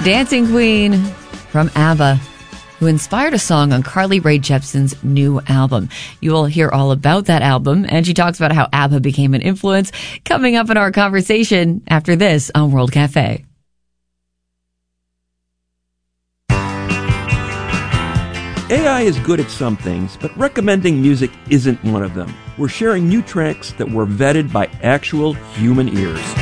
Dancing Queen from ABBA, who inspired a song on Carly Rae Jepsen's new album. You will hear all about that album, and she talks about how ABBA became an influence, coming up in our conversation after this on World Cafe. AI is good at some things, but recommending music isn't one of them. We're sharing new tracks that were vetted by actual human ears.